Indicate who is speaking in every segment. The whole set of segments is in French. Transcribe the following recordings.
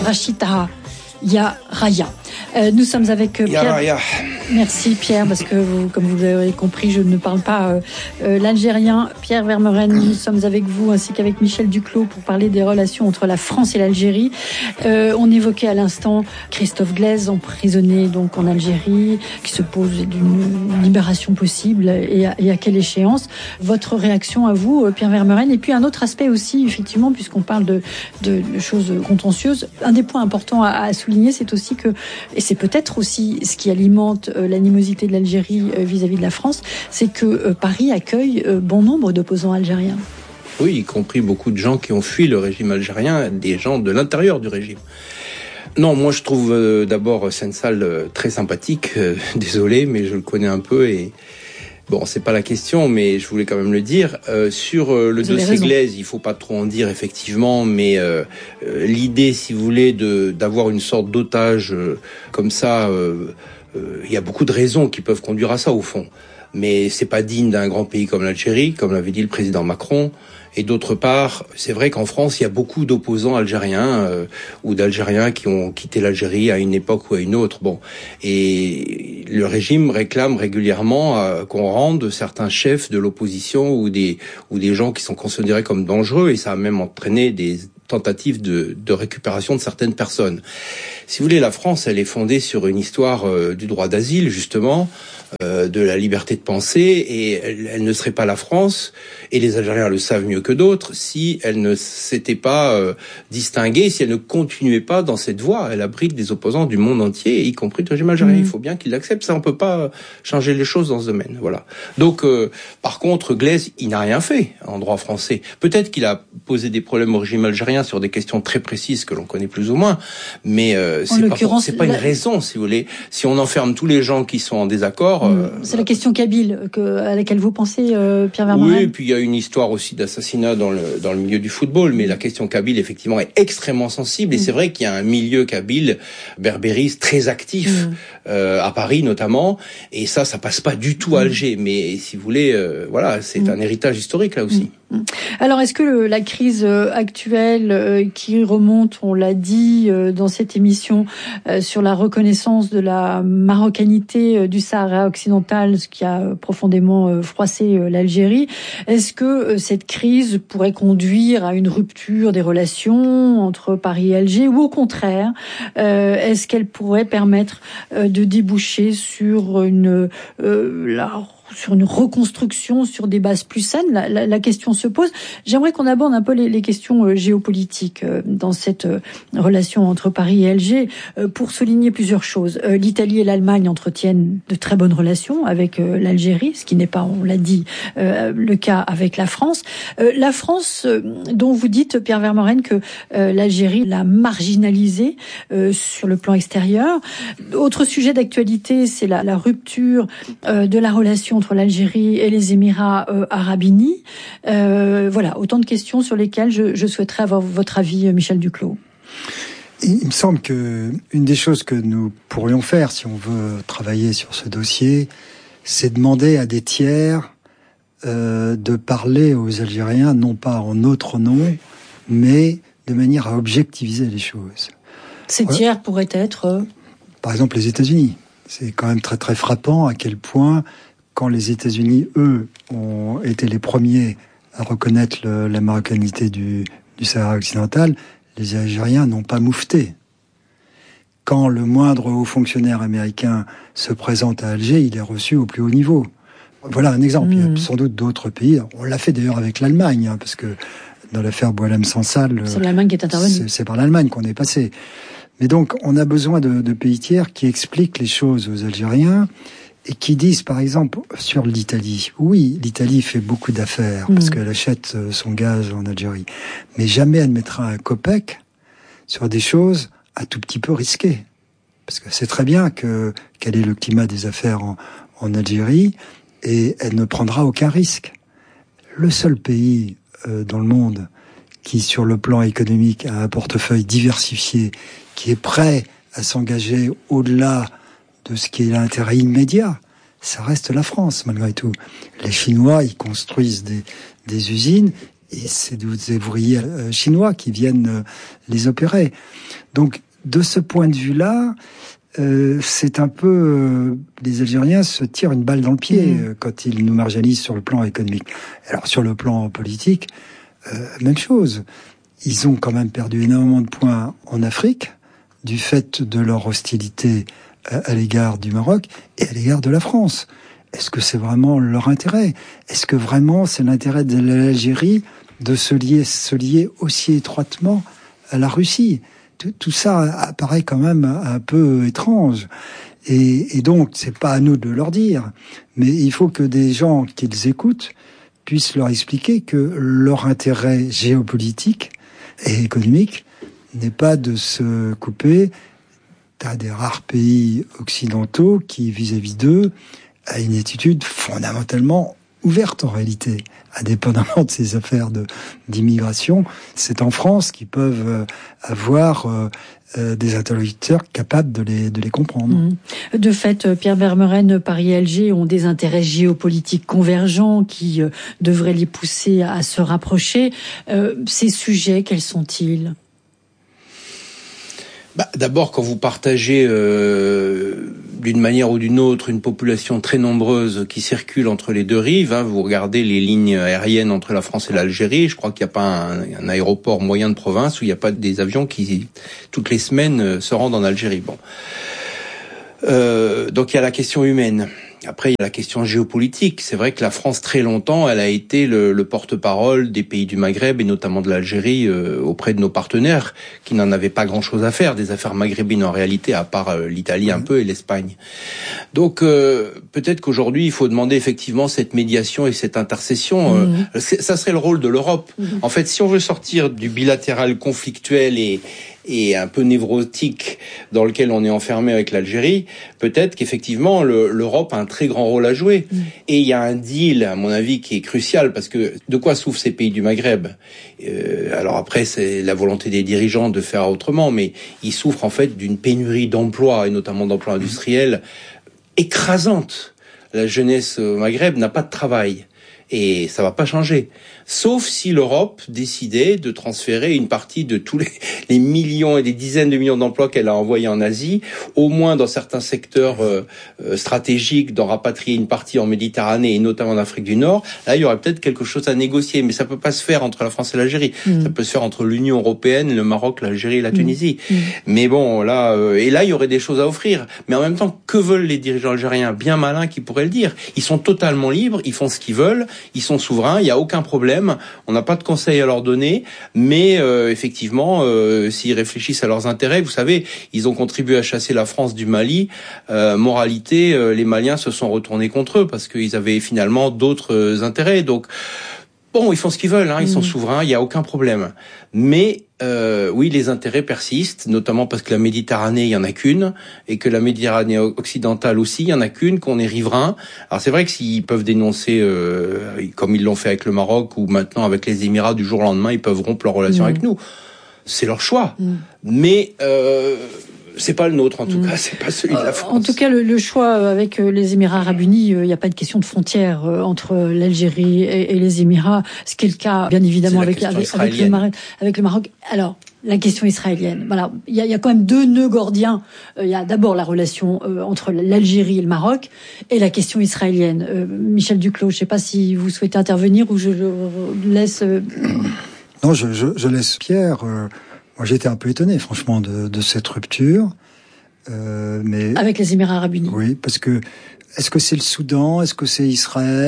Speaker 1: Rachid Taha. Yaraya. Nous sommes avec Pierre.
Speaker 2: Yaraya.
Speaker 1: Merci Pierre, parce que comme vous l'avez compris, je ne parle pas l'algérien. Pierre Vermeren, nous sommes avec vous ainsi qu'avec Michel Duclos pour parler des relations entre la France et l'Algérie. On évoquait à l'instant Christophe Glaise, emprisonné donc en Algérie, qui se pose d'une libération possible et à quelle échéance. Votre réaction à vous, Pierre Vermeren, et puis un autre aspect aussi, effectivement, puisqu'on parle de choses contentieuses. Un des points importants à souligner, c'est aussi que, et c'est peut-être aussi ce qui alimente l'animosité de l'Algérie vis-à-vis de la France, c'est que Paris accueille bon nombre d'opposants algériens.
Speaker 2: Oui, y compris beaucoup de gens qui ont fui le régime algérien, des gens de l'intérieur du régime. Non, moi je trouve d'abord Sensal très sympathique, désolé, mais je le connais un peu et bon, c'est pas la question, mais je voulais quand même le dire. Sur le dossier Glaise, il faut pas trop en dire effectivement, mais l'idée, si vous voulez, d'avoir une sorte d'otage comme ça, il y a beaucoup de raisons qui peuvent conduire à ça au fond. Mais c'est pas digne d'un grand pays comme l'Algérie, comme l'avait dit le président Macron. Et d'autre part, c'est vrai qu'en France, il y a beaucoup d'opposants algériens ou d'Algériens qui ont quitté l'Algérie à une époque ou à une autre. Bon, et le régime réclame régulièrement qu'on rende certains chefs de l'opposition ou des gens qui sont considérés comme dangereux, et ça a même entraîné des tentatives de récupération de certaines personnes. Si vous voulez, la France, elle est fondée sur une histoire du droit d'asile, justement, de la liberté de penser, et elle ne serait pas la France, et les Algériens le savent mieux que d'autres, si elle ne s'était pas distinguée, si elle ne continuait pas dans cette voie. Elle abrite des opposants du monde entier, y compris du régime algérien. Il faut bien qu'il l'accepte. Ça, on peut pas changer les choses dans ce domaine. Voilà. Donc, par contre, Glaise, il n'a rien fait en droit français. Peut-être qu'il a posé des problèmes au régime algérien sur des questions très précises que l'on connaît plus ou moins, mais c'est pas une raison, si vous voulez. Si on enferme tous les gens qui sont en désaccord,
Speaker 1: c'est la question kabyle à laquelle vous pensez, Pierre Vermeren.
Speaker 2: Oui, et puis il y a une histoire aussi d'assassinat dans le milieu du football, mais la question kabyle effectivement est extrêmement sensible, et c'est vrai qu'il y a un milieu kabyle berbériste très actif à Paris notamment, et ça passe pas du tout à Alger, mais si vous voulez, voilà, c'est un héritage historique là aussi.
Speaker 1: Alors, est-ce que la crise actuelle qui remonte, on l'a dit dans cette émission, sur la reconnaissance de la marocanité du Sahara occidental, ce qui a profondément froissé l'Algérie, est-ce que cette crise pourrait conduire à une rupture des relations entre Paris et Alger, ou au contraire, est-ce qu'elle pourrait permettre de déboucher sur une reconstruction sur des bases plus saines? La question se pose. J'aimerais qu'on aborde un peu les questions géopolitiques dans cette relation entre Paris et Alger, pour souligner plusieurs choses. L'Italie et l'Allemagne entretiennent de très bonnes relations avec l'Algérie, ce qui n'est pas, on l'a dit, le cas avec la France. La France, dont vous dites, Pierre Vermeren, que l'Algérie l'a marginalisée sur le plan extérieur. Autre sujet d'actualité, c'est la rupture de la relation entre l'Algérie et les Émirats arabes unis. Voilà, autant de questions sur lesquelles je souhaiterais avoir votre avis, Michel Duclos.
Speaker 3: Il me semble que une des choses que nous pourrions faire, si on veut travailler sur ce dossier, c'est demander à des tiers de parler aux Algériens, non pas en notre nom, mais de manière à objectiviser les choses.
Speaker 1: Ces tiers pourraient être
Speaker 3: par exemple les États-Unis. C'est quand même très très frappant à quel point, quand les États-Unis, eux, ont été les premiers à reconnaître la marocanité du Sahara occidental, les Algériens n'ont pas moufté. Quand le moindre haut fonctionnaire américain se présente à Alger, il est reçu au plus haut niveau. Voilà un exemple. Il y a sans doute d'autres pays. On l'a fait d'ailleurs avec l'Allemagne, parce que dans l'affaire Boualem-Sansal,
Speaker 1: c'est l'Allemagne qui est intervenue.
Speaker 3: C'est par l'Allemagne qu'on est passé. Mais donc, on a besoin de pays tiers qui expliquent les choses aux Algériens et qui disent, par exemple, sur l'Italie. Oui, l'Italie fait beaucoup d'affaires parce qu'elle achète son gaz en Algérie. Mais jamais elle mettra un copec sur des choses un tout petit peu risquées. Parce que c'est très bien quel est le climat des affaires en Algérie, et elle ne prendra aucun risque. Le seul pays dans le monde qui, sur le plan économique, a un portefeuille diversifié, qui est prêt à s'engager au-delà de ce qui est l'intérêt immédiat, ça reste la France, malgré tout. Les Chinois, ils construisent des usines, et c'est des ouvriers chinois qui viennent les opérer. Donc, de ce point de vue-là, c'est un peu... les Algériens se tirent une balle dans le pied quand ils nous marginalisent sur le plan économique. Alors, sur le plan politique, même chose. Ils ont quand même perdu énormément de points en Afrique, du fait de leur hostilité à l'égard du Maroc et à l'égard de la France. Est-ce que c'est vraiment leur intérêt ? Est-ce que vraiment c'est l'intérêt de l'Algérie de se lier aussi étroitement à la Russie ? Tout ça apparaît quand même un peu étrange. Et donc, c'est pas à nous de leur dire, mais il faut que des gens qu'ils écoutent puissent leur expliquer que leur intérêt géopolitique et économique n'est pas de se couper à des rares pays occidentaux qui, vis-à-vis d'eux, a une attitude fondamentalement ouverte en réalité, indépendamment de ces affaires d'immigration. C'est en France qu'ils peuvent avoir des interlocuteurs capables de les comprendre.
Speaker 1: De fait, Pierre Vermeuren, Paris et Alger ont des intérêts géopolitiques convergents qui devraient les pousser à se rapprocher. Ces sujets, quels sont-ils ?
Speaker 2: D'abord, quand vous partagez d'une manière ou d'une autre une population très nombreuse qui circule entre les deux rives, vous regardez les lignes aériennes entre la France et l'Algérie, je crois qu'il n'y a pas un aéroport moyen de province où il n'y a pas des avions qui, toutes les semaines, se rendent en Algérie. Donc il y a la question humaine. Après, il y a la question géopolitique. C'est vrai que la France, très longtemps, elle a été le porte-parole des pays du Maghreb et notamment de l'Algérie auprès de nos partenaires qui n'en avaient pas grand-chose à faire des affaires maghrébines en réalité, à part l'Italie un peu et l'Espagne. Donc, peut-être qu'aujourd'hui, il faut demander effectivement cette médiation et cette intercession. Ça serait le rôle de l'Europe. En fait, si on veut sortir du bilatéral conflictuel et un peu névrotique dans lequel on est enfermé avec l'Algérie, peut-être qu'effectivement l'Europe a un très grand rôle à jouer. Et il y a un deal, à mon avis, qui est crucial, parce que de quoi souffrent ces pays du Maghreb ? Alors après, c'est la volonté des dirigeants de faire autrement, mais ils souffrent en fait d'une pénurie d'emplois, et notamment d'emplois industriels, écrasante. La jeunesse au Maghreb n'a pas de travail. Et ça va pas changer. Sauf si l'Europe décidait de transférer une partie de tous les millions et des dizaines de millions d'emplois qu'elle a envoyés en Asie, au moins dans certains secteurs stratégiques, d'en rapatrier une partie en Méditerranée et notamment en Afrique du Nord. Là, il y aurait peut-être quelque chose à négocier, mais ça peut pas se faire entre la France et l'Algérie. Ça peut se faire entre l'Union européenne, le Maroc, l'Algérie et la Tunisie. Mais bon, là, et là, il y aurait des choses à offrir. Mais en même temps, que veulent les dirigeants algériens ? Bien malins qui pourraient le dire. Ils sont totalement libres, ils font ce qu'ils veulent. Ils sont souverains, il n'y a aucun problème, on n'a pas de conseils à leur donner, mais effectivement, s'ils réfléchissent à leurs intérêts, vous savez, ils ont contribué à chasser la France du Mali, moralité, les Maliens se sont retournés contre eux, parce qu'ils avaient finalement d'autres intérêts, donc bon, ils font ce qu'ils veulent, ils sont souverains, il n'y a aucun problème. Mais oui, les intérêts persistent, notamment parce que la Méditerranée, il y en a qu'une, et que la Méditerranée occidentale aussi, il y en a qu'une, qu'on est riverain. Alors c'est vrai que s'ils peuvent dénoncer, comme ils l'ont fait avec le Maroc, ou maintenant avec les Émirats, du jour au lendemain, ils peuvent rompre leur relation avec nous. C'est leur choix. Mais c'est pas le nôtre, en tout cas, c'est pas celui de la France.
Speaker 1: En tout cas, le choix avec les Émirats arabes unis, il n'y a pas de question de frontière entre l'Algérie et les Émirats, ce qui est le cas, bien évidemment, avec le Maroc. Alors, la question israélienne. Voilà, il y a quand même deux nœuds gordiens. Il y a d'abord la relation entre l'Algérie et le Maroc, et la question israélienne. Michel Duclos, je ne sais pas si vous souhaitez intervenir ou je laisse...
Speaker 3: Non, je laisse Pierre... Moi, j'étais un peu étonné, franchement, de cette rupture. Mais
Speaker 1: avec les Émirats arabes unis.
Speaker 3: Oui, parce que est-ce que c'est le Soudan ? Est-ce que c'est Israël ?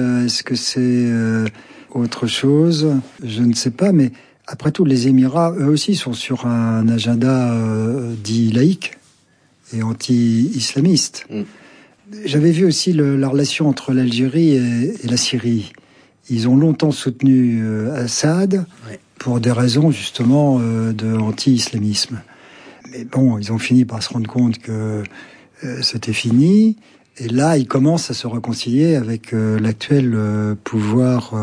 Speaker 3: Est-ce que c'est autre chose ? Je ne sais pas, mais après tout, les Émirats, eux aussi, sont sur un agenda dit laïque et anti-islamiste. J'avais vu aussi la relation entre l'Algérie et la Syrie. Ils ont longtemps soutenu Assad. Ouais. Pour des raisons justement de anti-islamisme. Mais bon, ils ont fini par se rendre compte que c'était fini. Et là, ils commencent à se réconcilier avec l'actuel pouvoir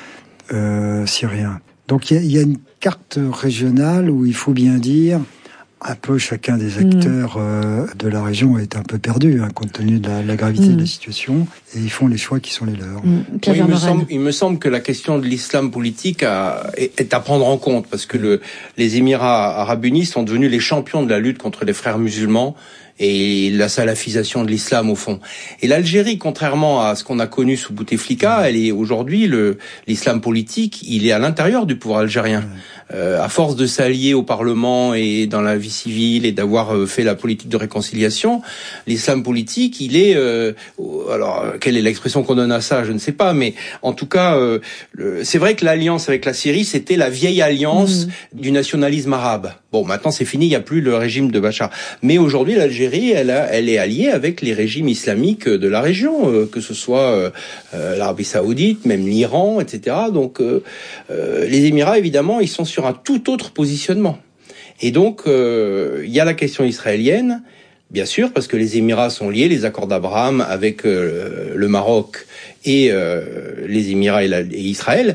Speaker 3: syrien. Donc il y a une carte régionale où il faut bien dire, un peu chacun des acteurs de la région est un peu perdu, compte tenu de la gravité de la situation, et ils font les choix qui sont les leurs.
Speaker 2: Il me semble que la question de l'islam politique est à prendre en compte, parce que les Émirats arabes unis sont devenus les champions de la lutte contre les frères musulmans et la salafisation de l'islam au fond. Et l'Algérie, contrairement à ce qu'on a connu sous Bouteflika, elle est aujourd'hui l'islam politique, il est à l'intérieur du pouvoir algérien. À force de s'allier au Parlement et dans la vie civile et d'avoir fait la politique de réconciliation, l'islam politique, il est alors quelle est l'expression qu'on donne à ça, je ne sais pas, mais en tout cas c'est vrai que l'alliance avec la Syrie, c'était la vieille alliance du nationalisme arabe. Bon, maintenant c'est fini, il n'y a plus le régime de Bachar. Mais aujourd'hui, l'Algérie, elle est alliée avec les régimes islamiques de la région, que ce soit l'Arabie Saoudite, même l'Iran, etc. Donc les Émirats, évidemment, ils sont sur un tout autre positionnement. Et donc, il y a la question israélienne, bien sûr, parce que les Émirats sont liés, les accords d'Abraham avec le Maroc et les Émirats et Israël.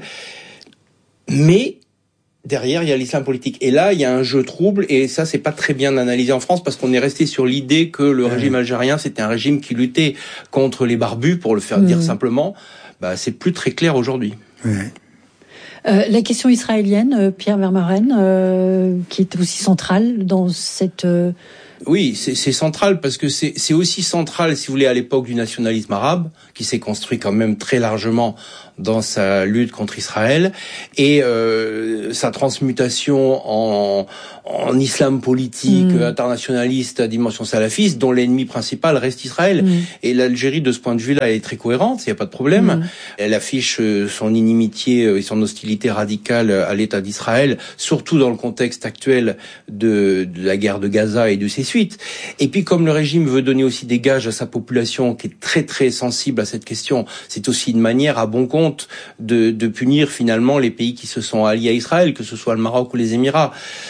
Speaker 2: Mais derrière, il y a l'islam politique. Et là, il y a un jeu trouble, et ça, c'est pas très bien analysé en France, parce qu'on est resté sur l'idée que le régime algérien, c'était un régime qui luttait contre les barbus, pour le faire dire simplement. Bah, c'est plus très clair aujourd'hui.
Speaker 1: La question israélienne, Pierre Vermeuren, qui est aussi centrale dans cette...
Speaker 2: Oui, c'est central, parce que c'est aussi central, si vous voulez, à l'époque du nationalisme arabe, qui s'est construit quand même très largement dans sa lutte contre Israël, et sa transmutation en islam politique internationaliste à dimension salafiste, dont l'ennemi principal reste Israël. Et l'Algérie, de ce point de vue-là, elle est très cohérente, il n'y a pas de problème. Elle affiche son inimitié et son hostilité radicale à l'État d'Israël, surtout dans le contexte actuel de la guerre de Gaza et de ses suites. Et puis, comme le régime veut donner aussi des gages à sa population, qui est très très sensible à cette question, c'est aussi une manière à bon compte de punir finalement les pays qui se sont alliés à Israël, que ce soit le Maroc ou les Émirats.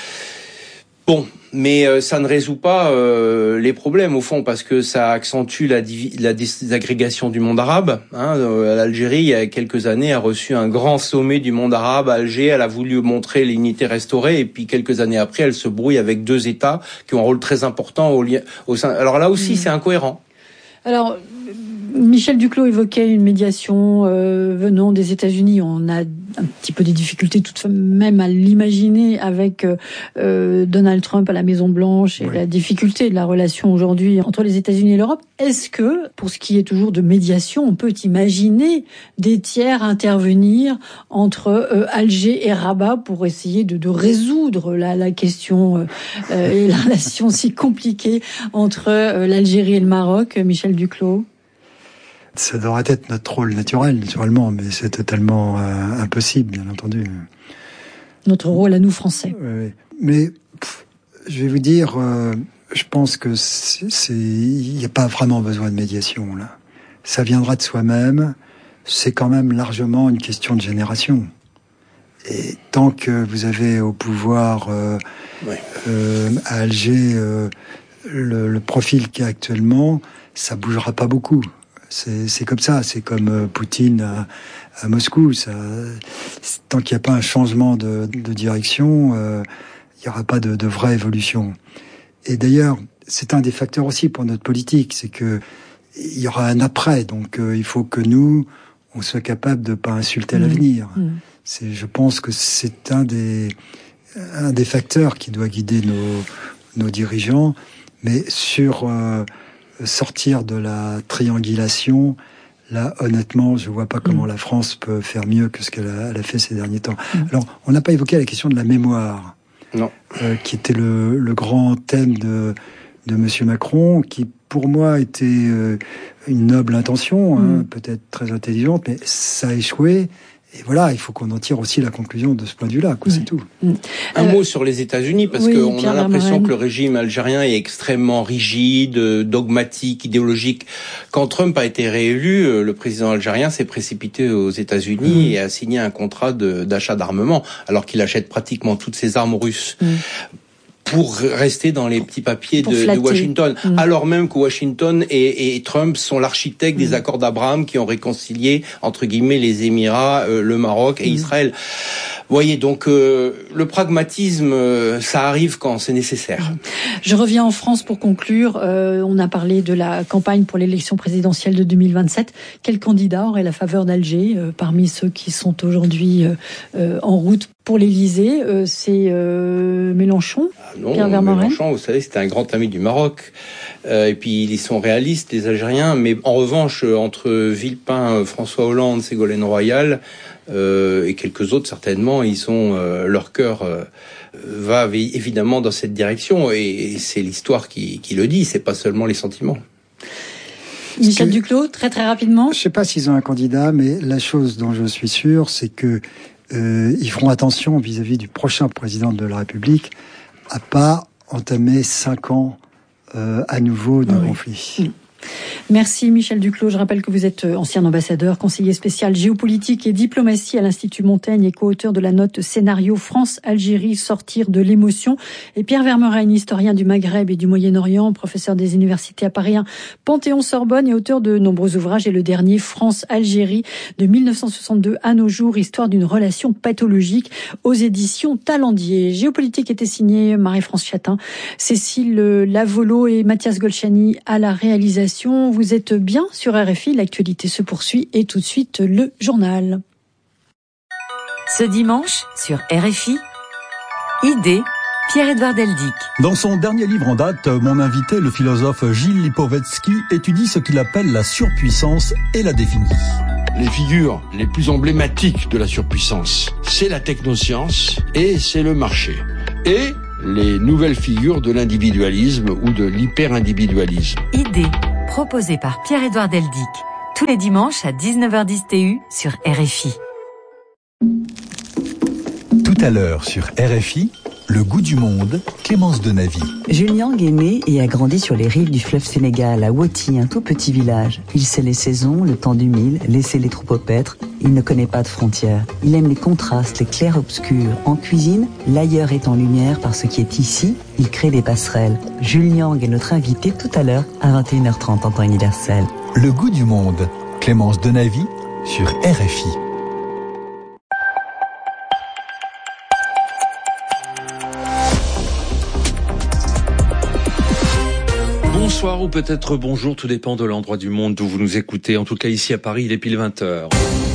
Speaker 2: Bon, mais ça ne résout pas les problèmes au fond, parce que ça accentue la désagrégation du monde arabe. L'Algérie, il y a quelques années, a reçu un grand sommet du monde arabe à Alger. Elle a voulu montrer l'unité restaurée, et puis quelques années après, elle se brouille avec deux États qui ont un rôle très important au sein. Alors là aussi, c'est incohérent.
Speaker 1: Alors, Michel Duclos évoquait une médiation venant des États-Unis. On a un petit peu des difficultés, tout de même à l'imaginer, avec Donald Trump à la Maison-Blanche et la difficulté de la relation aujourd'hui entre les États-Unis et l'Europe. Est-ce que, pour ce qui est toujours de médiation, on peut imaginer des tiers intervenir entre Alger et Rabat pour essayer de résoudre la question et la relation si compliquée entre l'Algérie et le Maroc, Michel Duclos?
Speaker 3: Ça devrait être notre rôle naturellement, mais c'est totalement impossible, bien entendu.
Speaker 1: Notre rôle à nous, Français.
Speaker 3: Mais je vais vous dire, je pense que il n'y a pas vraiment besoin de médiation, là. Ça viendra de soi-même. C'est quand même largement une question de génération. Et tant que vous avez au pouvoir à Alger le profil qu'il y a actuellement, ça bougera pas beaucoup. C'est comme ça, c'est comme Poutine à Moscou. Tant qu'il n'y a pas un changement de direction, il n'y aura pas de vraie évolution. Et d'ailleurs, c'est un des facteurs aussi pour notre politique, c'est que il y aura un après. Donc il faut que nous, on soit capable de pas insulter l'avenir. Je pense que c'est un des facteurs qui doit guider nos dirigeants. Mais sur sortir de la triangulation, là, honnêtement, je vois pas comment la France peut faire mieux que ce qu'elle a fait ces derniers temps. Alors, on n'a pas évoqué la question de la mémoire, qui était le grand thème de Monsieur Macron, qui, pour moi, était une noble intention, peut-être très intelligente, mais ça a échoué. Et voilà, il faut qu'on en tire aussi la conclusion de ce point de vue-là, c'est tout.
Speaker 2: Un mot sur les États-Unis, parce qu'on a l'impression que le régime algérien est extrêmement rigide, dogmatique, idéologique. Quand Trump a été réélu, le président algérien s'est précipité aux États-Unis et a signé un contrat d'achat d'armement, alors qu'il achète pratiquement toutes ses armes russes. pour rester dans les petits papiers de Washington, alors même que Washington et Trump sont l'architecte des accords d'Abraham qui ont réconcilié, entre guillemets, les Émirats, le Maroc et Israël. Vous voyez, donc le pragmatisme, ça arrive quand c'est nécessaire.
Speaker 1: Je reviens en France pour conclure. On a parlé de la campagne pour l'élection présidentielle de 2027. Quel candidat aurait la faveur d'Alger parmi ceux qui sont aujourd'hui en route pour l'Élysée? C'est Mélenchon, Pierre Vermeuren.
Speaker 2: Mélenchon, vous savez, c'était un grand ami du Maroc. Et puis ils sont réalistes, les Algériens. Mais en revanche, entre Villepin, François Hollande, Ségolène Royal et quelques autres certainement, ils ont leur cœur va évidemment dans cette direction. Et c'est l'histoire qui le dit. C'est pas seulement les sentiments.
Speaker 1: Michel Duclos, très rapidement.
Speaker 3: Je sais pas s'ils ont un candidat, mais la chose dont je suis sûr, c'est que ils feront attention vis-à-vis du prochain président de la République à pas entamer 5 ans à nouveau de conflit.
Speaker 1: Merci Michel Duclos. Je rappelle que vous êtes ancien ambassadeur, conseiller spécial géopolitique et diplomatie à l'Institut Montaigne et co-auteur de la note scénario France-Algérie, sortir de l'émotion. Et Pierre Vermeuren, historien du Maghreb et du Moyen-Orient, professeur des universités à Paris 1, Panthéon-Sorbonne et auteur de nombreux ouvrages, et le dernier France-Algérie de 1962 à nos jours, histoire d'une relation pathologique, aux éditions Talendier. Géopolitique était signé Marie-France Chatin, Cécile Lavolo et Mathias Golchani à la réalisation. Vous êtes bien sur RFI, l'actualité se poursuit et tout de suite le journal.
Speaker 4: Ce dimanche, sur RFI, Idée, Pierre-Édouard Deldic.
Speaker 5: Dans son dernier livre en date, mon invité, le philosophe Gilles Lipovetsky, étudie ce qu'il appelle la surpuissance et la définit.
Speaker 6: Les figures les plus emblématiques de la surpuissance, c'est la technoscience et c'est le marché. Et les nouvelles figures de l'individualisme ou de l'hyper-individualisme.
Speaker 4: Idée, proposée par Pierre-Édouard Deldic, tous les dimanches à 19h10 TU sur RFI.
Speaker 5: Tout à l'heure sur RFI, Le goût du monde, Clémence Denavy.
Speaker 7: Jules Nyang est né et a grandi sur les rives du fleuve Sénégal, à Woti, un tout petit village. Il sait les saisons, le temps du mil, laisser les troupeaux paître. Il ne connaît pas de frontières. Il aime les contrastes, les clairs-obscurs. En cuisine, l'ailleurs est en lumière par ce qui est ici. Il crée des passerelles. Jules Nyang est notre invité tout à l'heure à 21h30 en temps universel.
Speaker 5: Le goût du monde, Clémence Denavy sur RFI.
Speaker 8: Bonsoir ou peut-être bonjour, tout dépend de l'endroit du monde d'où vous nous écoutez. En tout cas, ici à Paris, il est pile 20h.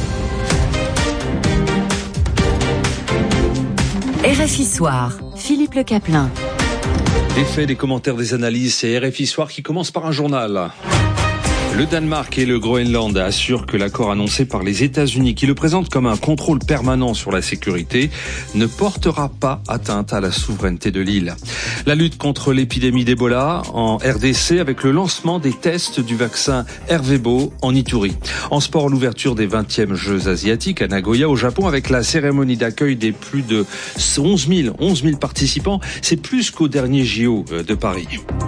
Speaker 4: RFI Soir, Philippe Le Caplin.
Speaker 8: Des faits, des commentaires, des analyses, c'est RFI Soir qui commence par un journal. Le Danemark et le Groenland assurent que l'accord annoncé par les États-Unis, qui le présente comme un contrôle permanent sur la sécurité, ne portera pas atteinte à la souveraineté de l'île. La lutte contre l'épidémie d'Ebola en RDC avec le lancement des tests du vaccin Ervebo en Ituri. En sport, l'ouverture des 20e Jeux asiatiques à Nagoya au Japon avec la cérémonie d'accueil des plus de 11 000 participants. C'est plus qu'au dernier JO de Paris.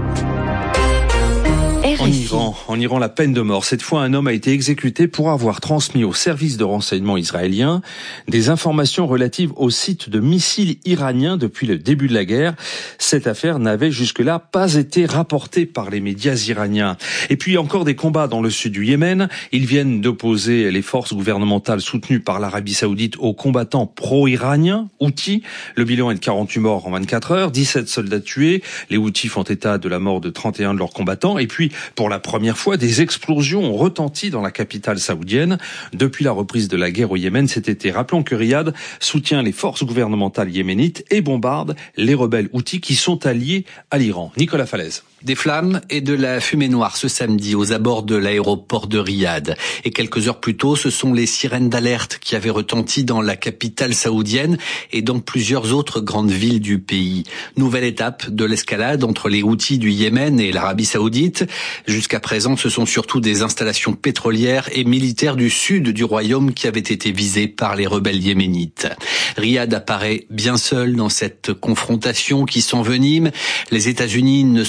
Speaker 8: En Iran, la peine de mort. Cette fois, un homme a été exécuté pour avoir transmis au service de renseignement israélien des informations relatives au site de missiles iraniens depuis le début de la guerre. Cette affaire n'avait jusque-là pas été rapportée par les médias iraniens. Et puis encore des combats dans le sud du Yémen. Ils viennent d'opposer les forces gouvernementales soutenues par l'Arabie Saoudite aux combattants pro-iraniens, Houthis. Le bilan est de 48 morts en 24 heures, 17 soldats tués. Les Houthis font état de la mort de 31 de leurs combattants. Et puis, pour la première fois, des explosions ont retenti dans la capitale saoudienne depuis la reprise de la guerre au Yémen cet été. Rappelons que Riyad soutient les forces gouvernementales yéménites et bombarde les rebelles Houthis qui sont alliés à l'Iran. Nicolas Falaise.
Speaker 9: Des flammes et de la fumée noire ce samedi aux abords de l'aéroport de Riyad. Et quelques heures plus tôt, ce sont les sirènes d'alerte qui avaient retenti dans la capitale saoudienne et dans plusieurs autres grandes villes du pays. Nouvelle étape de l'escalade entre les Houthis du Yémen et l'Arabie Saoudite. Jusqu'à présent, ce sont surtout des installations pétrolières et militaires du sud du royaume qui avaient été visées par les rebelles yéménites. Riyad apparaît bien seul dans cette confrontation qui s'envenime. Les États-Unis ne sont pas décidés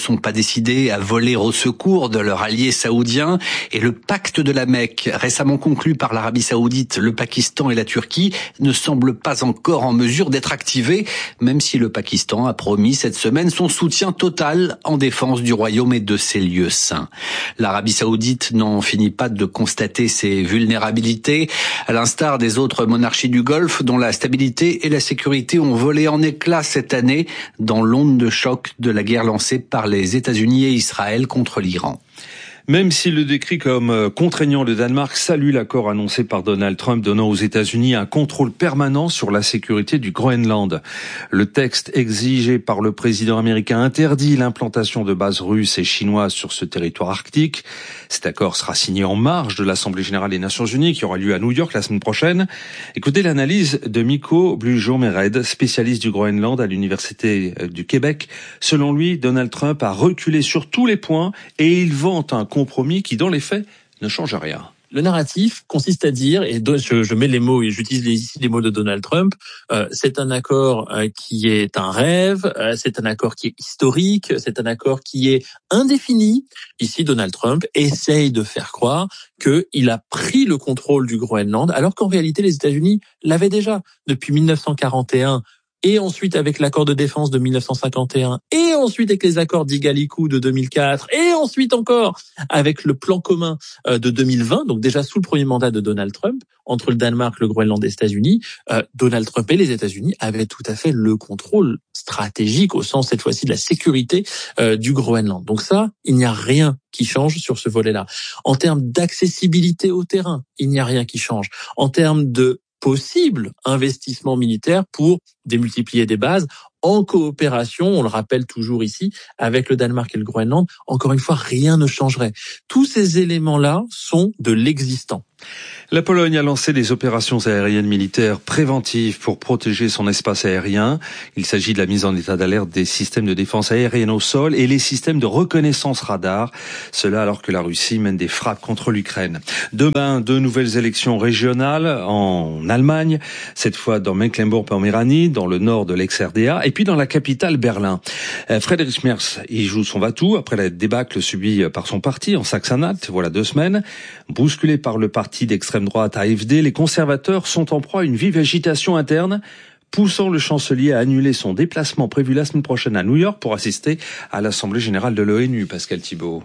Speaker 9: décidé à voler au secours de leur allié saoudien. Et le pacte de la Mecque, récemment conclu par l'Arabie saoudite, le Pakistan et la Turquie, ne semble pas encore en mesure d'être activé, même si le Pakistan a promis cette semaine son soutien total en défense du royaume et de ses lieux saints. L'Arabie saoudite n'en finit pas de constater ses vulnérabilités, à l'instar des autres monarchies du Golfe dont la stabilité et la sécurité ont volé en éclats cette année dans l'onde de choc de la guerre lancée par les États-Unis et Israël contre l'Iran.
Speaker 8: Même s'il le décrit comme contraignant, le Danemark salue l'accord annoncé par Donald Trump donnant aux États-Unis un contrôle permanent sur la sécurité du Groenland. Le texte exigé par le président américain interdit l'implantation de bases russes et chinoises sur ce territoire arctique. Cet accord sera signé en marge de l'Assemblée générale des Nations unies qui aura lieu à New York la semaine prochaine. Écoutez l'analyse de Mikko Blujo-Mered, spécialiste du Groenland à l'Université du Québec. Selon lui, Donald Trump a reculé sur tous les points et il vante un compromis qui, dans les faits, ne change rien.
Speaker 10: Le narratif consiste à dire, et je mets les mots et j'utilise ici les mots de Donald Trump, c'est un accord qui est un rêve, c'est un accord qui est historique, c'est un accord qui est indéfini. Ici, Donald Trump essaye de faire croire qu'il a pris le contrôle du Groenland, alors qu'en réalité, les États-Unis l'avaient déjà depuis 1941. Et ensuite avec l'accord de défense de 1951, et ensuite avec les accords d'Igaliku de 2004, et ensuite encore avec le plan commun de 2020, donc déjà sous le premier mandat de Donald Trump, entre le Danemark, le Groenland et les États-Unis, Donald Trump et les États-Unis avaient tout à fait le contrôle stratégique, au sens cette fois-ci de la sécurité du Groenland. Donc ça, il n'y a rien qui change sur ce volet-là. En termes d'accessibilité au terrain, il n'y a rien qui change. En termes de possible investissement militaire pour démultiplier des bases en coopération, on le rappelle toujours ici, avec le Danemark et le Groenland. Encore une fois, rien ne changerait. Tous ces éléments-là sont de l'existant.
Speaker 8: La Pologne a lancé des opérations aériennes militaires préventives pour protéger son espace aérien. Il s'agit de la mise en état d'alerte des systèmes de défense aérienne au sol et les systèmes de reconnaissance radar. Cela alors que la Russie mène des frappes contre l'Ukraine. Demain, 2 nouvelles élections régionales en Allemagne, cette fois dans Mecklembourg-Poméranie, dans le nord de l'ex-RDA, et puis dans la capitale Berlin. Friedrich Merz y joue son va-tout après la débâcle subie par son parti en Saxe-Anhalt, voilà 2 semaines. Bousculé par le parti d'extrême droite AfD, les conservateurs sont en proie à une vive agitation interne, poussant le chancelier à annuler son déplacement prévu la semaine prochaine à New York pour assister à l'Assemblée générale de l'ONU. Pascal Thibault.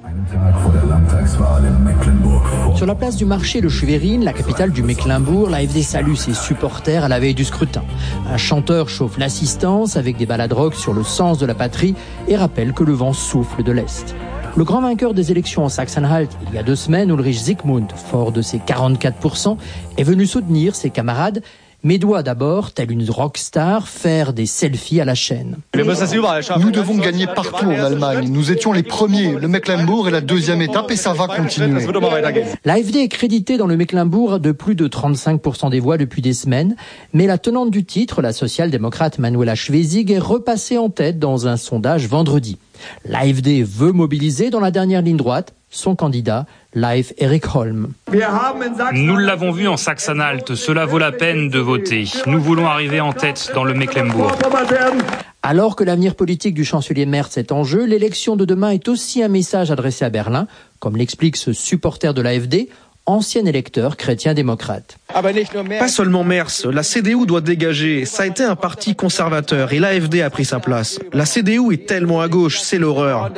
Speaker 11: Sur la place du marché de Schwerin, la capitale du Mecklembourg, l'AfD salue ses supporters à la veille du scrutin. Un chanteur chauffe l'assistance avec des ballades rock sur le sens de la patrie et rappelle que le vent souffle de l'Est. Le grand vainqueur des élections en Saxe-Anhalt, il y a 2 semaines, Ulrich Zygmunt, fort de ses 44%, est venu soutenir ses camarades, mais doit d'abord, tel une rockstar, faire des selfies à la chaîne.
Speaker 12: Nous devons gagner partout en Allemagne. Nous étions les premiers. Le Mecklembourg est la 2e étape et ça va continuer.
Speaker 11: L'AfD est créditée dans le Mecklembourg de plus de 35% des voix depuis des semaines, mais la tenante du titre, la social-démocrate Manuela Schwesig, est repassée en tête dans un sondage vendredi. L'AfD veut mobiliser dans la dernière ligne droite son candidat, Leif Erik Holm.
Speaker 13: Nous l'avons vu en Saxe-Anhalt, cela vaut la peine de voter. Nous voulons arriver en tête dans le Mecklembourg.
Speaker 11: Alors que l'avenir politique du chancelier Merz est en jeu, l'élection de demain est aussi un message adressé à Berlin, comme l'explique ce supporter de l'AfD, ancien électeur chrétien-démocrate.
Speaker 14: Pas seulement Merz, la CDU doit dégager. Ça a été un parti conservateur et l'AfD a pris sa place. La CDU est tellement à gauche, c'est l'horreur.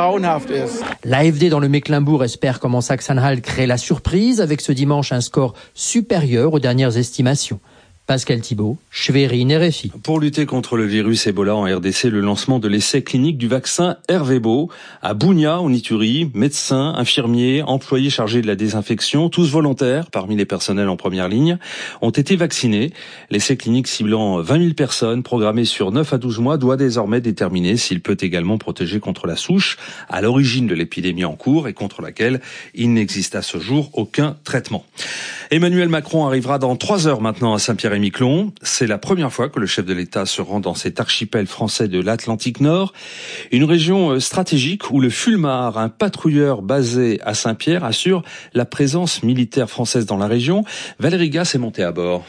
Speaker 11: L'AfD dans le Mecklembourg espère, comme en Saxe-Anhalt, créer la surprise avec ce dimanche un score supérieur aux dernières estimations. Pascal Thibault, Schwerin, RFI.
Speaker 8: Pour lutter contre le virus Ebola en RDC, le lancement de l'essai clinique du vaccin Ervebo à Bunia, en Ituri, médecins, infirmiers, employés chargés de la désinfection, tous volontaires parmi les personnels en première ligne, ont été vaccinés. L'essai clinique ciblant 20 000 personnes, programmé sur 9 à 12 mois, doit désormais déterminer s'il peut également protéger contre la souche à l'origine de l'épidémie en cours et contre laquelle il n'existe à ce jour aucun traitement. Emmanuel Macron arrivera dans 3 heures maintenant à Saint-Pierre-et-Miquelon. C'est la première fois que le chef de l'État se rend dans cet archipel français de l'Atlantique Nord, une région stratégique où le Fulmar, un patrouilleur basé à Saint-Pierre, assure la présence militaire française dans la région. Valérie Gasse est montée à bord.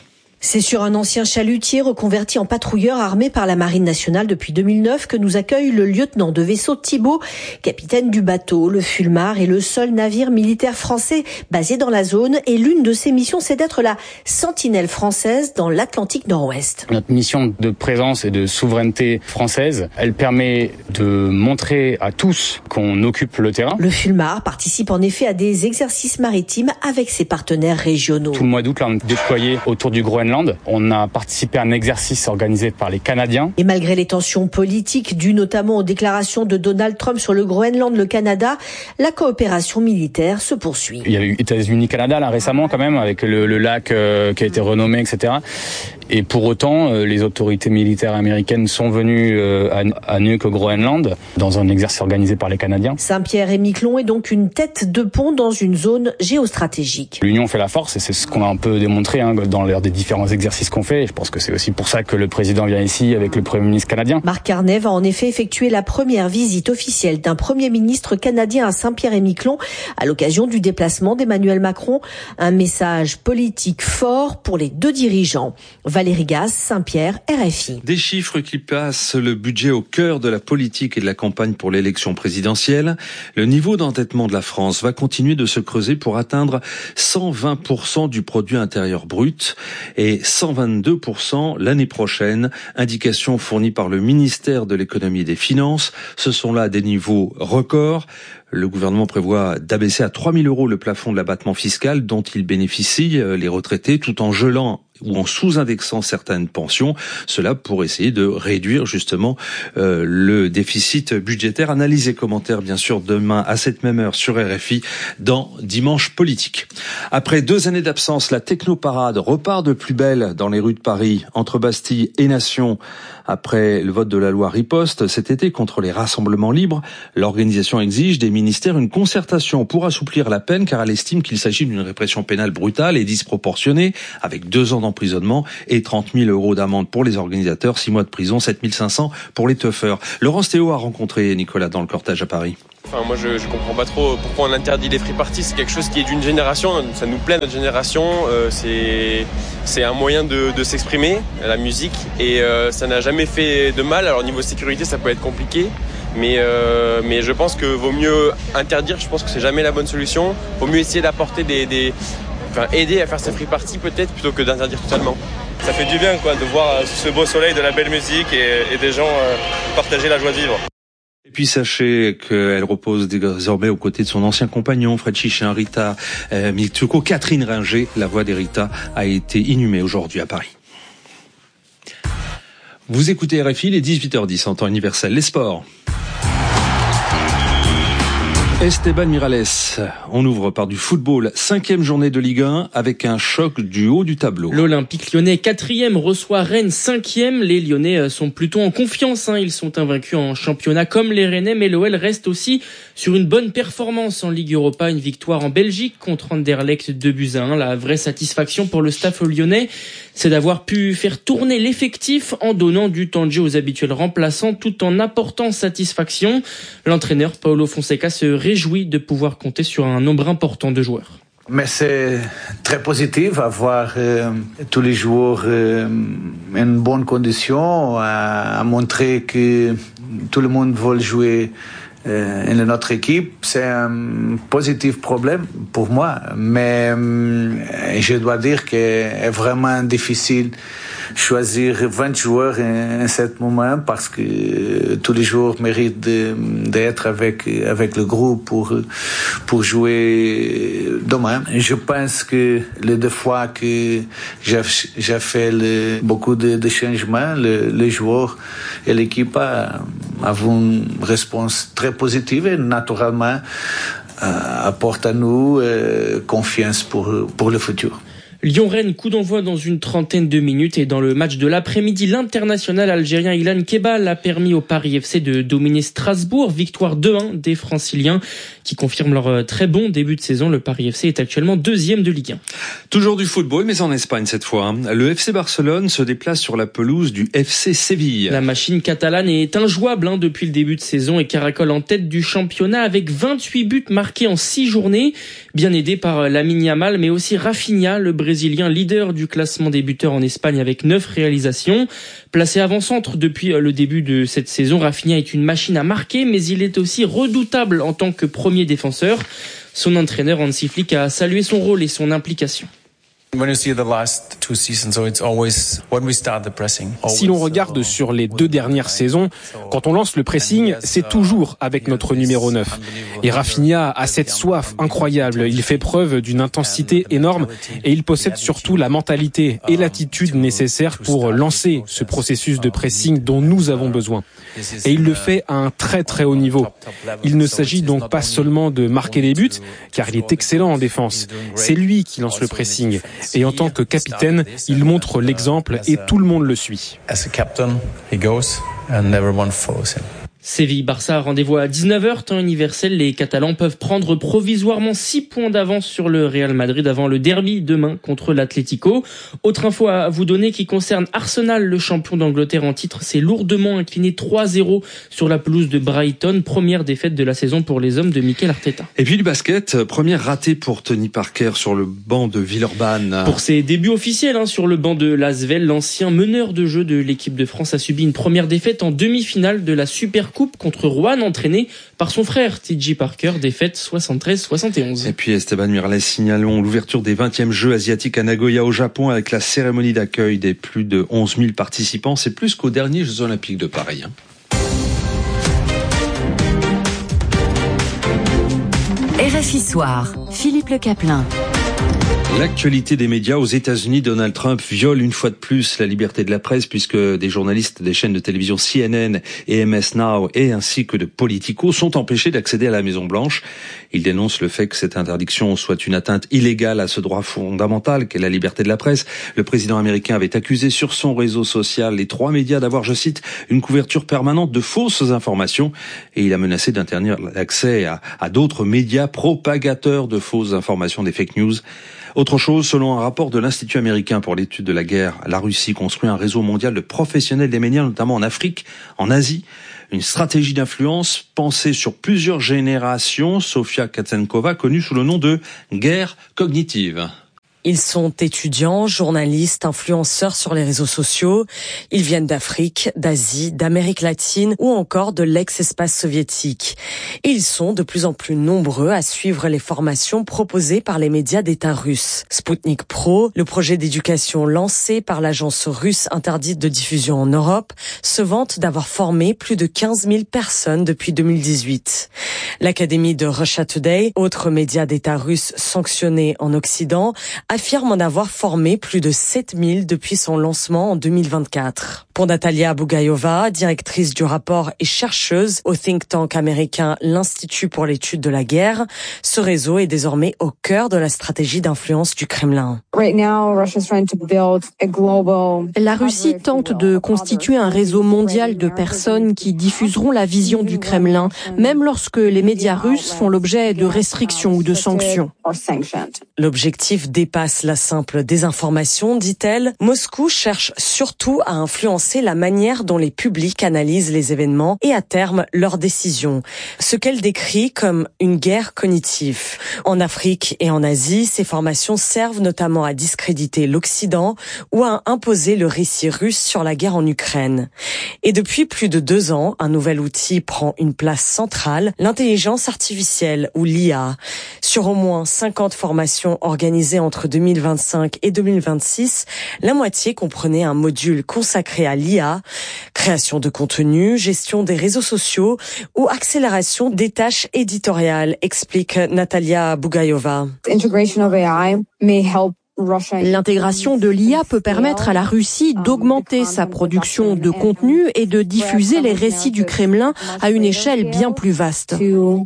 Speaker 15: C'est sur un ancien chalutier reconverti en patrouilleur armé par la Marine nationale depuis 2009 que nous accueille le lieutenant de vaisseau Thibault, capitaine du bateau. Le Fulmar est le seul navire militaire français basé dans la zone et l'une de ses missions, c'est d'être la sentinelle française dans l'Atlantique Nord-Ouest.
Speaker 16: Notre mission de présence et de souveraineté française, elle permet de montrer à tous qu'on occupe le terrain.
Speaker 15: Le Fulmar participe en effet à des exercices maritimes avec ses partenaires régionaux.
Speaker 16: Tout le mois d'août, là, on est déployé autour du Groenland. On a participé à un exercice organisé par les Canadiens.
Speaker 15: Et malgré les tensions politiques dues notamment aux déclarations de Donald Trump sur le Groenland, le Canada, la coopération militaire se poursuit.
Speaker 16: Il y a eu États-Unis-Canada là récemment quand même, avec le lac qui a été renommé, etc. Et pour autant, les autorités militaires américaines sont venues à Nuuk au Groenland dans un exercice organisé par les Canadiens.
Speaker 15: Saint-Pierre-et-Miquelon est donc une tête de pont dans une zone géostratégique.
Speaker 16: L'union fait la force et c'est ce qu'on a un peu démontré dans l'ère des différents exercices qu'on fait. Et je pense que c'est aussi pour ça que le président vient ici avec le Premier ministre canadien.
Speaker 15: Marc Carney va en effet effectuer la première visite officielle d'un Premier ministre canadien à Saint-Pierre-et-Miquelon à l'occasion du déplacement d'Emmanuel Macron. Un message politique fort pour les deux dirigeants. Valérie Gasse, Saint-Pierre, RFI.
Speaker 8: Des chiffres qui placent le budget au cœur de la politique et de la campagne pour l'élection présidentielle. Le niveau d'endettement de la France va continuer de se creuser pour atteindre 120% du produit intérieur brut et 122% l'année prochaine. Indication fournie par le ministère de l'économie et des finances. Ce sont là des niveaux records. Le gouvernement prévoit d'abaisser à 3 000 € le plafond de l'abattement fiscal dont ils bénéficient, les retraités, tout en gelant ou en sous-indexant certaines pensions. Cela pour essayer de réduire justement le déficit budgétaire. Analyse et commentaires bien sûr demain à cette même heure sur RFI dans Dimanche Politique. Après 2 années d'absence, la technoparade repart de plus belle dans les rues de Paris, entre Bastille et Nation. Après le vote de la loi Riposte cet été contre les rassemblements libres, l'organisation exige des ministères une concertation pour assouplir la peine car elle estime qu'il s'agit d'une répression pénale brutale et disproportionnée avec 2 ans d'emprisonnement et 30 000 € d'amende pour les organisateurs, 6 mois de prison, 7 500 pour les teufeurs. Laurence Théo a rencontré Nicolas dans le cortège à Paris.
Speaker 17: Enfin, moi je comprends pas trop pourquoi on interdit les free parties. C'est quelque chose qui est d'une génération, ça nous plaît notre génération, c'est un moyen de s'exprimer, la musique, et ça n'a jamais fait de mal. Alors niveau sécurité ça peut être compliqué, mais je pense que vaut mieux interdire, je pense que c'est jamais la bonne solution. Vaut mieux essayer d'apporter aider à faire ces free parties peut-être plutôt que d'interdire totalement. Ça fait du bien de voir ce beau soleil, de la belle musique et des gens partager la joie de vivre.
Speaker 8: Et puis sachez qu'elle repose désormais aux côtés de son ancien compagnon, Fred Chichin, Rita Mitsuko. Catherine Ringer, la voix d'Erita, a été inhumée aujourd'hui à Paris. Vous écoutez RFI, il est 18h10 en temps universel. Les sports. Esteban Miralles, on ouvre par du football, 5e journée de Ligue 1 avec un choc du haut du tableau.
Speaker 18: L'Olympique lyonnais 4e reçoit Rennes 5e. Les Lyonnais sont plutôt en confiance, ils sont invaincus en championnat comme les Rennais, mais l'OL reste aussi sur une bonne performance en Ligue Europa, une victoire en Belgique contre Anderlecht 2-1. La vraie satisfaction pour le staff lyonnais, c'est d'avoir pu faire tourner l'effectif en donnant du temps de jeu aux habituels remplaçants tout en apportant satisfaction. L'entraîneur Paulo Fonseca se réjouit de pouvoir compter sur un nombre important de joueurs.
Speaker 19: Mais c'est très positif avoir tous les joueurs en bonne condition, à montrer que tout le monde veut jouer in notre équipe. C'est un positif problème pour moi, mais je dois dire que c'est vraiment difficile choisir 20 joueurs en ce moment parce que tous les joueurs méritent d'être avec le groupe pour jouer demain. Je pense que les 2 fois que j'ai fait beaucoup de changements, les joueurs et l'équipe ont une réponse très positive et naturellement apporte à nous confiance pour le futur.
Speaker 18: Lyon-Rennes, coup d'envoi dans une trentaine de minutes, et dans le match de l'après-midi, l'international algérien Ilan Kebal a permis au Paris FC de dominer Strasbourg. Victoire 2-1 des Franciliens qui confirment leur très bon début de saison. Le Paris FC est actuellement 2e de Ligue 1.
Speaker 8: Toujours du football, mais en Espagne cette fois. Le FC Barcelone se déplace sur la pelouse du FC Séville.
Speaker 18: La machine catalane est injouable depuis le début de saison et caracole en tête du championnat avec 28 buts marqués en 6 journées. Bien aidé par Lamine Yamal, mais aussi Rafinha, le Brésilien Brésilien, leader du classement des buteurs en Espagne avec 9 réalisations. Placé avant-centre depuis le début de cette saison, Rafinha est une machine à marquer, mais il est aussi redoutable en tant que premier défenseur. Son entraîneur Hansi Flick a salué son rôle et son implication.
Speaker 20: Si l'on regarde sur les 2 dernières saisons, quand on lance le pressing, c'est toujours avec notre numéro 9. Et Rafinha a cette soif incroyable. Il fait preuve d'une intensité énorme et il possède surtout la mentalité et l'attitude nécessaires pour lancer ce processus de pressing dont nous avons besoin. Et il le fait à un très très haut niveau. Il ne s'agit donc pas seulement de marquer des buts, car il est excellent en défense. C'est lui qui lance le pressing. Et en tant que capitaine, il montre l'exemple et tout le monde le suit.
Speaker 18: Séville-Barça, rendez-vous à 19h, temps universel. Les Catalans peuvent prendre provisoirement 6 points d'avance sur le Real Madrid avant le derby demain contre l'Atlético. Autre info à vous donner qui concerne Arsenal, le champion d'Angleterre en titre, s'est lourdement incliné 3-0 sur la pelouse de Brighton. Première défaite de la saison pour les hommes de Mikel Arteta.
Speaker 8: Et puis du basket, première ratée pour Tony Parker sur le banc de Villeurbanne.
Speaker 18: Pour ses débuts officiels sur le banc de l'Asvel, l'ancien meneur de jeu de l'équipe de France a subi une première défaite en demi-finale de la Super Coupe contre Rouen, entraîné par son frère TJ Parker, défaite 73-71.
Speaker 8: Et puis Esteban Miralles, signalons l'ouverture des 20e Jeux asiatiques à Nagoya au Japon avec la cérémonie d'accueil des plus de 11 000 participants. C'est plus qu'aux derniers Jeux Olympiques de Paris.
Speaker 4: RFI Soir, Philippe Le Caplin.
Speaker 8: L'actualité des médias aux États-Unis, Donald Trump viole une fois de plus la liberté de la presse puisque des journalistes des chaînes de télévision CNN et MS Now et ainsi que de Politico sont empêchés d'accéder à la Maison-Blanche. Il dénonce le fait que cette interdiction soit une atteinte illégale à ce droit fondamental qu'est la liberté de la presse. Le président américain avait accusé sur son réseau social les 3 médias d'avoir, je cite, une couverture permanente de fausses informations et il a menacé d'interdire l'accès à d'autres médias propagateurs de fausses informations, des fake news. Autre chose, selon un rapport de l'Institut américain pour l'étude de la guerre, la Russie construit un réseau mondial de professionnels des médias, notamment en Afrique, en Asie. Une stratégie d'influence pensée sur plusieurs générations, Sofia Katsenkova, connue sous le nom de guerre cognitive.
Speaker 21: Ils sont étudiants, journalistes, influenceurs sur les réseaux sociaux. Ils viennent d'Afrique, d'Asie, d'Amérique latine ou encore de l'ex-espace soviétique. Et ils sont de plus en plus nombreux à suivre les formations proposées par les médias d'État russes. Sputnik Pro, le projet d'éducation lancé par l'agence russe interdite de diffusion en Europe, se vante d'avoir formé plus de 15 000 personnes depuis 2018. L'Académie de Russia Today, autre média d'État russe sanctionné en Occident, affirme en avoir formé plus de 7000 depuis son lancement en 2024. Pour Natalia Bugayova, directrice du rapport et chercheuse au think tank américain l'Institut pour l'étude de la guerre, ce réseau est désormais au cœur de la stratégie d'influence du Kremlin.
Speaker 22: La Russie tente de constituer un réseau mondial de personnes qui diffuseront la vision du Kremlin, même lorsque les médias russes font l'objet de restrictions ou de sanctions.
Speaker 21: L'objectif dépasse la simple désinformation, dit-elle. Moscou cherche surtout à influencer la manière dont les publics analysent les événements et à terme leurs décisions. Ce qu'elle décrit comme une guerre cognitive. En Afrique et en Asie, ces formations servent notamment à discréditer l'Occident ou à imposer le récit russe sur la guerre en Ukraine. Et depuis plus de 2 ans, un nouvel outil prend une place centrale, l'intelligence artificielle ou l'IA. Sur au moins 50 formations organisées entre 2025 et 2026, la moitié comprenait un module consacré à l'IA, création de contenu, gestion des réseaux sociaux ou accélération des tâches éditoriales, explique Natalia Bugayova.
Speaker 22: L'intégration de l'IA peut permettre à la Russie d'augmenter sa production de contenu et de diffuser les récits du Kremlin à une échelle bien plus vaste.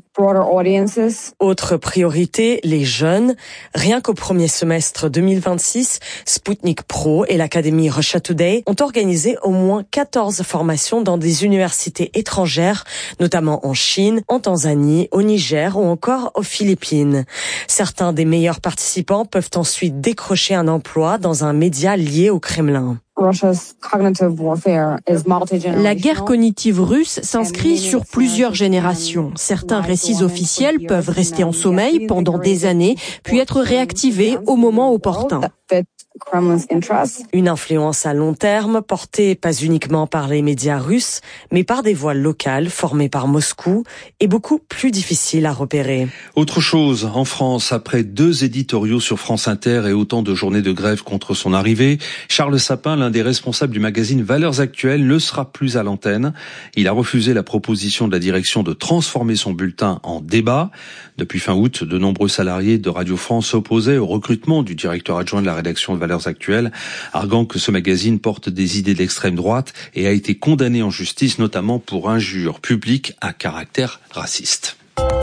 Speaker 21: Autre priorité, les jeunes. Rien qu'au premier semestre 2026, Sputnik Pro et l'Académie Russia Today ont organisé au moins 14 formations dans des universités étrangères, notamment en Chine, en Tanzanie, au Niger ou encore aux Philippines. Certains des meilleurs participants peuvent ensuite découvrir décrocher un emploi dans un média lié au Kremlin.
Speaker 22: La guerre cognitive russe s'inscrit sur plusieurs générations. Certains récits officiels peuvent rester en sommeil pendant des années, puis être réactivés au moment opportun.
Speaker 21: Une influence à long terme, portée pas uniquement par les médias russes, mais par des voiles locales formées par Moscou et beaucoup plus difficiles à repérer.
Speaker 8: Autre chose, en France, après 2 éditoriaux sur France Inter et autant de journées de grève contre son arrivée, Charles Sapin, l'un des responsables du magazine Valeurs Actuelles, ne sera plus à l'antenne. Il a refusé la proposition de la direction de transformer son bulletin en débat. Depuis fin août, de nombreux salariés de Radio France s'opposaient au recrutement du directeur adjoint de la rédaction de Valeurs Actuelles, arguant que ce magazine porte des idées d'extrême droite et a été condamné en justice, notamment pour injures publiques à caractère raciste.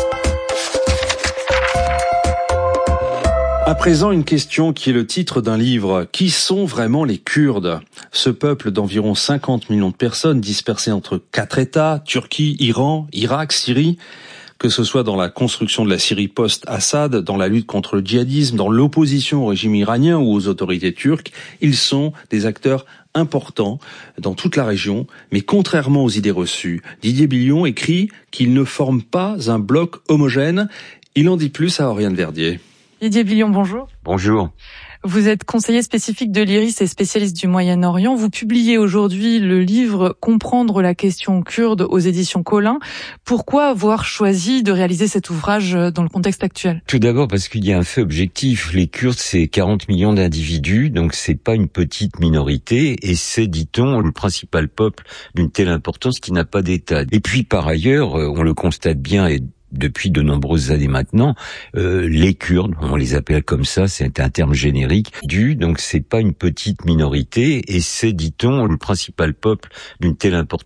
Speaker 8: À présent, une question qui est le titre d'un livre. Qui sont vraiment les Kurdes ? Ce peuple d'environ 50 millions de personnes dispersées entre 4 États, Turquie, Iran, Irak, Syrie, que ce soit dans la construction de la Syrie post-Assad, dans la lutte contre le djihadisme, dans l'opposition au régime iranien ou aux autorités turques, ils sont des acteurs importants dans toute la région, mais contrairement aux idées reçues, Didier Billon écrit qu'ils ne forment pas un bloc homogène. Il en dit plus à Oriane Verdier.
Speaker 2: Didier Billon, bonjour.
Speaker 3: Bonjour.
Speaker 2: Vous êtes conseiller spécifique de l'IRIS et spécialiste du Moyen-Orient. Vous publiez aujourd'hui le livre « Comprendre la question kurde » aux éditions Collin. Pourquoi avoir choisi de réaliser cet ouvrage dans le contexte actuel ?
Speaker 3: Tout d'abord parce qu'il y a un fait objectif. Les Kurdes, c'est 40 millions d'individus, donc c'est pas une petite minorité, et c'est, dit-on, le principal peuple d'une telle importance qui n'a pas d'État. Et puis, par ailleurs, on le constate bien, et depuis de nombreuses années maintenant, les Kurdes, on les appelle comme ça, c'est un terme générique, donc c'est pas une petite minorité, et c'est, dit-on, le principal peuple d'une telle importance.